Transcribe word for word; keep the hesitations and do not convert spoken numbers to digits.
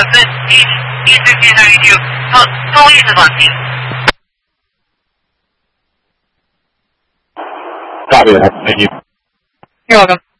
分一一直接那里就都都一直往进。 Copy that. Thank you. You're welcome.